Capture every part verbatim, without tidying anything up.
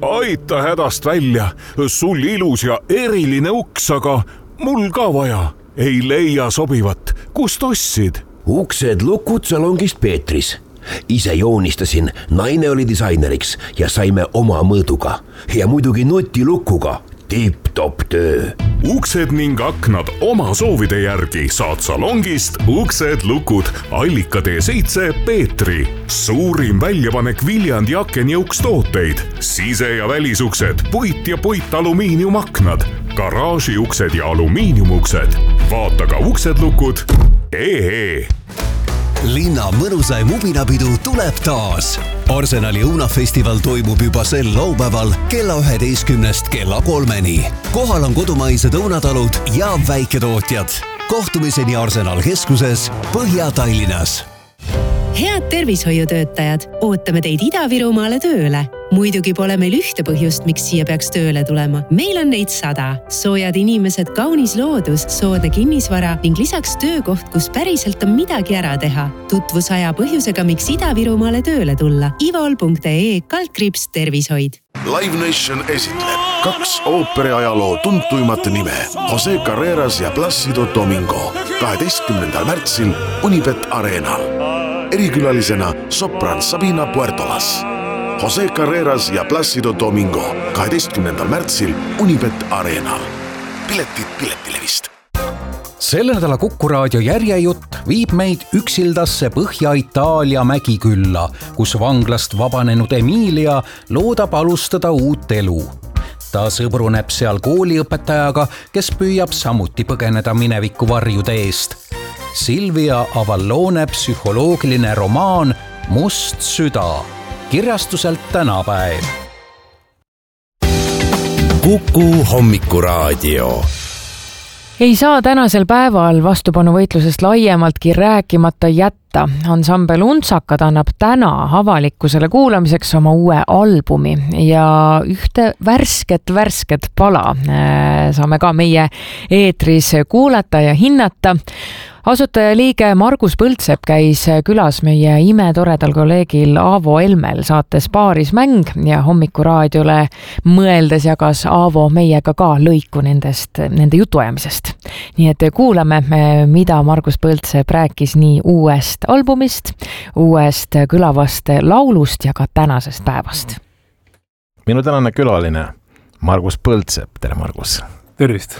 aita hädast välja, sul ilus ja eriline uks, aga mul ka vaja. Ei leia sobivat, kust ostsid? Uksed lukud salongist Peetris. Ise joonistasin, naine oli disaineriks ja saime oma mõõduga. Ja muidugi nutilukuga. Tip-top töö. Uksed ning aknad oma soovide järgi saad salongist Uksed lukud Allika D seitse Peetri. Suurim väljapanek Viljandi aken ja ukstooteid. Sise- ja välisuksed, puit ja puit alumiiniumaknad, garaažiuksed ja alumiiniumuksed. Vaata ka Uksed lukud. Ehee! Linna mõnusaim ubinapidu tuleb taas. Arsenali õunafestival toimub juba sel laupäeval kella üheteistkümnest kella kolmeni. Kohal on kodumaised õunatalud ja väiketootjad. Kohtumiseni Arsenal keskuses Põhja-Tallinnas. Head tervishoiutöötajad, ootame teid Ida-Virumaale tööle. Muidugi pole meil ühte põhjust, miks siia peaks tööle tulema. Meil on neid sada. Soojad inimesed, kaunis loodus, soodne kinnisvara ning lisaks töökoht, kus päriselt on midagi ära teha. Tutvus aja põhjusega, miks Ida-Virumaale tööle tulla. ivol punkt ee kaldkriips tervishoid. Live Nation esitleb kaks ooperiajaloo tuntuimat nime, Jose Carreras ja Plácido Domingo, kaheteistkümnendal märtsil Unibet Arenal. Erikülalisena sopran Sabina Puertolas. Jose Carreras ja Plácido Domingo, kaheteistkümnendal märtsil Unibet Arenal. Piletid Piletilevist. Selle nädala Kuku Raadio järjejutt viib meid üksildasse Põhja-Itaalia mägikülla, kus vanglast vabanenud Emilia loodab alustada uut elu. Ta sõbruneb seal kooliõpetajaga, kes püüab samuti põgeneda mineviku varjude eest. Silvia Avallone psühholoogiline romaan Must süda. Kirjastuselt tänapäev. Kuku hommikuraadio. Ei saa tänasel päeval vastupanuvõitlusest laiemaltki rääkimata jätta. Ansambel Untsakad annab täna avalikkusele kuulamiseks oma uue albumi ja ühte värsket värsket pala saame ka meie eetris kuulata ja hinnata. Asutaja liige Margus Põldsepp käis külas meie imetoredal kolleegil Aavo Elmel saates Paaris mäng ja hommikuraadiole mõeldes jagas Aavo meiega ka lõiku nendest, nende jutuajamisest. Nii et kuulame, mida Margus Põldsepp rääkis nii uuest albumist, uuest kõlavast laulust ja ka tänasest päevast. Minu tänane külaline Margus Põldsepp. Tere, Margus! Tervist!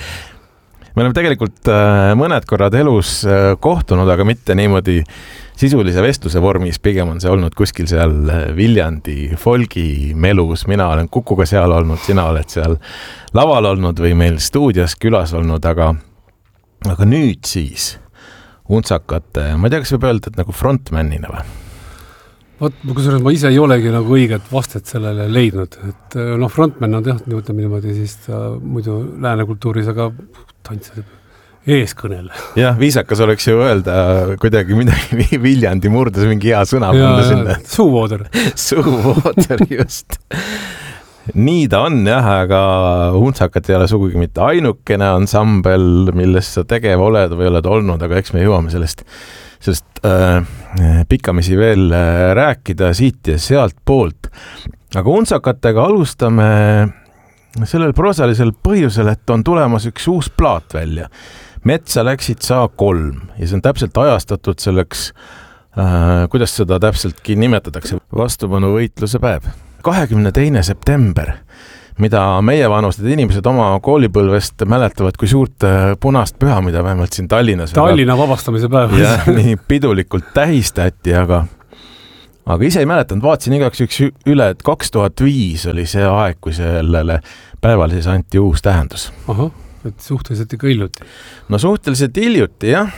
Me oleme tegelikult mõned korrad elus kohtunud, aga mitte niimoodi sisulise vestluse vormis. Pigem on see olnud kuskil seal Viljandi folgi melus. Mina olen Kukuga seal olnud, sina oled seal laval olnud või meil stuudios külas olnud, aga, aga nüüd siis Untsakad, ma ei tea, kas võib öelda, et nagu frontmanina või? Vot, kusjuures ma ise ei olegi nagu õiget vastet sellele leidnud. Et, no, frontman on tehtud niimoodi, niimoodi siis ta muidu lääne kultuuris, aga tantsib eeskõnele. Jah, viisakas oleks ju öelda kuidagi midagi Viljandi murdes mingi hea sõna. Ja, ja, suuvooder. Suuvooder, just. Nii ta on, jah, aga Untsakad ei ole sugugi mitte ainukene ansambel, millest sa tegev oled või oled olnud, aga eks me jõuame sellest sellest äh, pikamisi veel äh, rääkida siit ja sealt poolt. Aga Untsakatega alustame sellel proosalisel põhjusel, et on tulemas üks uus plaat välja. Metsa läksid sa kolm ja see on täpselt ajastatud selleks, äh, kuidas seda täpseltki nimetatakse, vastupanuvõitluse päev. kahekümne teine september, mida meie vanused inimesed oma koolipõlvest mäletavad kui suurt punast püha, mida vähemalt siin Tallinnas Tallinna väga, vabastamise päev. Ja, nii pidulikult tähistati, aga, aga ise ei mäletanud, vaatasin igaks üks üle, et kaks tuhat viis oli see aeg, kui sellele päevale siis anti uus tähendus. Aha, et suhteliselt ikka hiljuti. No suhteliselt hiljuti, jah.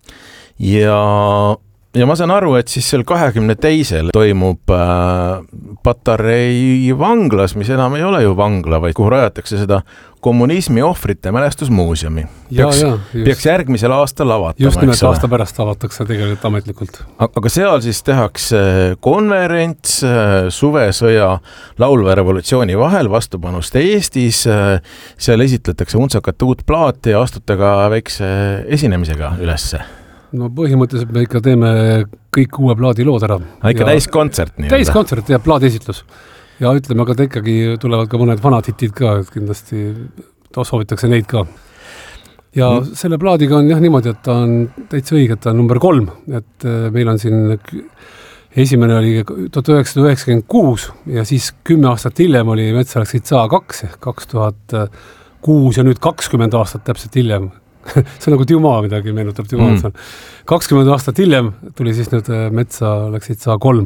Ja Ja ma saan aru, et siis seal kahekümne teisel toimub äh, Patarei vanglas, mis enam ei ole ju vangla, vaid kuhu rajatakse seda kommunismi ohvrite mälestusmuuseumi. Peaks, ja, ja, peaks järgmisel aastal avatama. Just nimelt aasta pärast avatakse tegelikult ametlikult. Aga seal siis tehakse konverents suvesõja laulva revolutsiooni vahel vastupanust Eestis. Seal esitletakse Untsakate uut plaati ja astute ka väikse esinemisega ülesse. No põhimõtteliselt me ikka teeme kõik uue plaadi lood ära. Ikka täiskontsert. Täiskontsert ja plaadi esitlus. ja ütleme, aga ikkagi tulevad ka mõned vanad hitid ka, et kindlasti soovitakse neid ka. Ja mm. selle plaadiga on jah niimoodi, et ta on täitsa õige, et ta on number kolm, et meil on siin esimene oli tuhat üheksasada üheksakümmend kuus ja siis kümme aastat hiljem oli Metsa läksid saa kaks, kaks tuhat kuus ja nüüd kakskümmend aastat täpselt hiljem. See on nagu Dumas midagi meenutab Dumas. Mm. kakskümmend aastat hiljem tuli siis nüüd Metsa läksid saa kolm.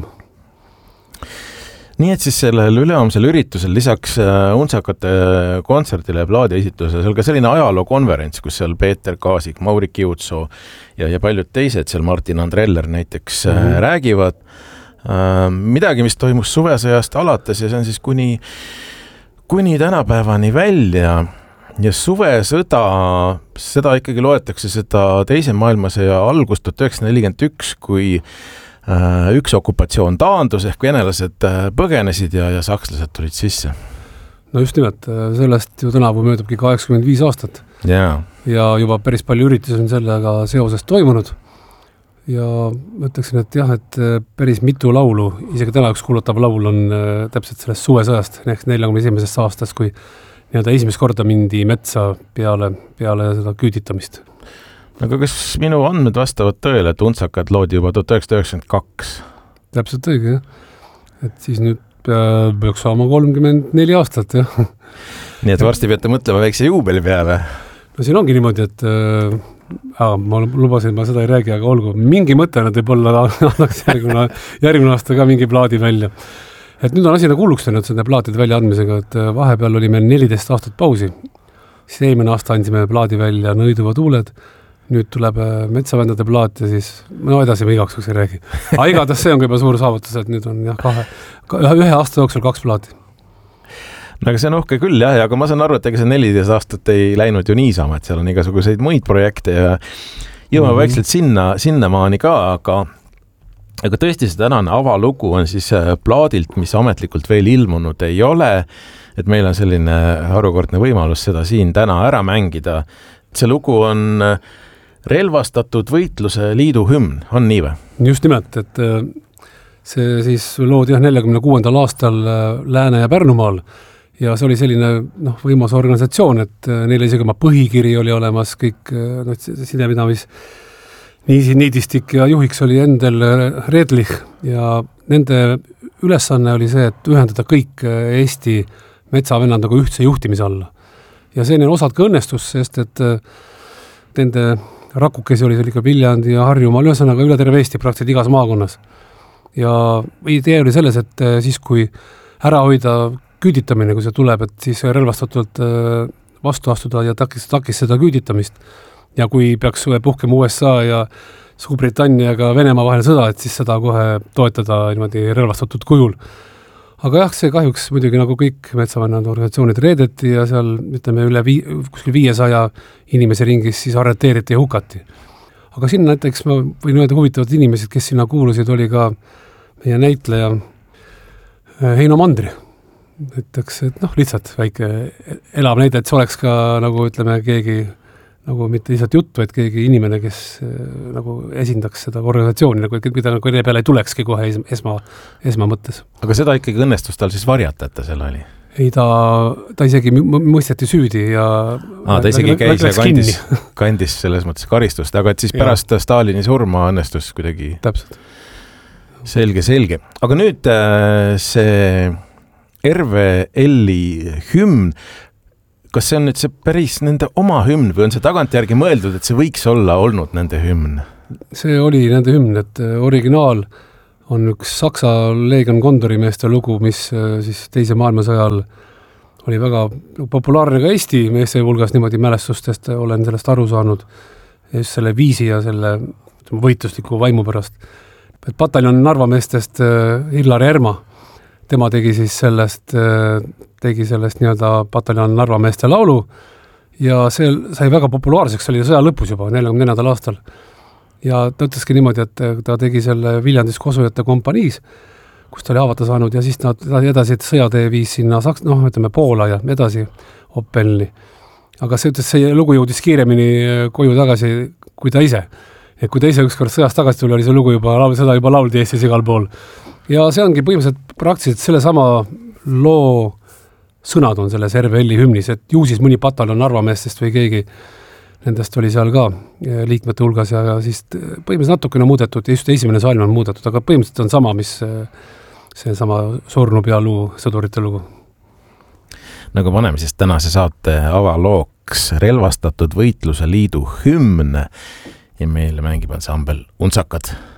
Nii et siis sellel üleomsel üritusel lisaks Untsakate kontserdile ja plaadi esitusele, seal ka selline ajalookonverents, kus seal Peeter Kaasik, Mauri Kiutsoo ja, ja paljud teised, seal Martin Andreller näiteks mm-hmm. räägivad midagi, mis toimus suvesõjast alates ja see on siis kuni, kuni tänapäevani välja ja suvesõda, seda ikkagi loetakse seda teise maailmasõja algust tuhat üheksasada nelikümmend üks, kui üks okupatsioon taandus ehk venelased põgenesid ja, ja sakslased tulid sisse. No just nimelt, sellest ju tänavu möödubki kaheksakümmend viis aastat yeah. ja juba päris palju üritusi on sellega seoses toimunud ja mõtleksin, et jah, et päris mitu laulu, isegi täna üks kuulutav laul on täpselt sellest suvesõjast, ehk neljakümne esimesest aastast, kui nii-öelda esimest korda mindi metsa peale, peale seda küüditamist. Aga kas minu andmed vastavad tõele, et Untsakad loodi juba tuhat üheksasada üheksakümmend kaks? Täpselt õige, jah. Et siis nüüd peaks saama kolmkümmend neli aastat, jah. Nii et varsti peate mõtlema väikse juubeli peale. No siin ongi niimoodi, et äh, ma lubasin, ma seda ei räägi, aga olgu, mingi mõte nad võib-olla annaks järgmine, järgmine aasta ka mingi plaadi välja. Et nüüd on asi nagu hulluks teinud selle plaatide välja andmisega, et vahepeal oli meil neliteist aastat pausi. Siis eelmine aasta andsime plaadi välja Nõiduva tuuled. Nüüd tuleb Metsavendade plaat ja siis, no edasi me igaks juks ei räägi. Aga igatahes see on juba suur saavutus, et nüüd on jah, kahe, ühe aasta jooksul kaks plaati. No aga see on uhke küll jah, aga ma saan aru, et ega see neliteist aastat ei läinud ju niisama, et seal on igasuguseid muid projekte ja jõuame mm-hmm. vaikselt sinna, sinna maani ka, aga aga tõesti see tänane avalugu on siis plaadilt, mis ametlikult veel ilmunud ei ole, et meil on selline harukordne võimalus seda siin täna ära mängida. See lugu on relvastatud võitluse liidu hümn, on nii või? Just nimelt, et see siis loodi jah neljakümne kuuendal aastal Lääne- ja Pärnumaal ja see oli selline noh, võimas organisatsioon, et neile isegi oma põhikiri oli olemas, kõik no, sidepidamis niisi niidistik ja juhiks oli Endel Redlich ja nende ülesanne oli see, et ühendada kõik Eesti metsavennad nagu ühtse juhtimise alla. Ja see neil osad ka õnnestus, sest et nende rakukesi oli seal ikka Viljandi ja Harjumaal, ühesõnaga üle terve Eesti praktiliselt igas maakonnas. Ja idee oli selles, et siis kui ära hoida küüditamine, kui see tuleb, et siis relvastatult vastu astuda ja takis, takis seda küüditamist. Ja kui peaks puhkema U S A ja Suurbritanniaga Venemaa vahel sõda, et siis seda kohe toetada niimoodi relvastatud kujul. Aga jah, see kahjuks muidugi nagu kõik metsavennad organisatsioonid reedeti ja seal ütleme üle vii, kuskil viiesaja inimese ringis siis arreteeriti ja hukati. Aga sinna näiteks ma võin öelda huvitavad inimesed, kes sinna kuulusid, oli ka meie näitleja Heino Mandri. Ütleks, et noh, lihtsalt väike elav näide, et see oleks ka nagu ütleme keegi nagu mitte lihtsalt jutt, vaid keegi inimene, kes nagu esindaks seda organisatsiooni, nagu mida nagu enne peale ei tulekski kohe esma, esma mõttes. Aga seda ikkagi õnnestus tal siis varjata, et ta seal oli? Ei, ta, ta isegi mõisteti süüdi ja Aa, ta isegi käis ja kandis, kandis selles mõttes karistust, aga et siis pärast ja. Stalini surma õnnestus kuidagi. Täpselt. Selge, selge. Aga nüüd see R V L-i hümn, kas see on nüüd see päris nende oma hümn või on see tagantjärgi mõeldud, et see võiks olla olnud nende hümn? See oli nende hümn, et originaal on üks Saksa Leegion Kondori meeste lugu, mis siis teise maailmasõjal oli väga populaarne ka Eesti meeste hulgas niimoodi mälestustest, olen sellest aru saanud just selle viisi ja selle võitlusliku vaimu pärast. Et pataljon Narva meestest Hillar Erma, tema tegi siis sellest, tegi sellest nii-öelda pataljon Narva meeste laulu ja see sai väga populaarseks, oli sõja lõpus juba, neljakümne neljandal aastal. Ja ta ütleski niimoodi, et ta tegi selle Viljandis Kosujate kompaniis, kus ta oli haavata saanud ja siis ta edasi sõjatee viis sinna Saks, noh, ütleme Poola ja edasi Oppelni. Aga see ütles, see lugu jõudis kiiremini koju tagasi kui ta ise. Et kui ta ise ükskord sõjast tagasi tuli, oli see lugu juba, seda juba lauldi Eestis igal pool. Ja see ongi põhimõtteliselt praktiliselt selle sama loo sõnad on selles R V L-i hümnis, et ju siis mõni pataljon Narva meestest või keegi nendest oli seal ka liikmete hulgas ja, ja siis põhimõtteliselt natukene muudetud ja just esimene salm on muudetud, aga põhimõtteliselt on sama, mis see sama Surnupea luu, sõdurite lugu. Nagu paneme siis tänase saate avalooks relvastatud võitluse liidu hümn ja meile mängib ansambel Untsakad.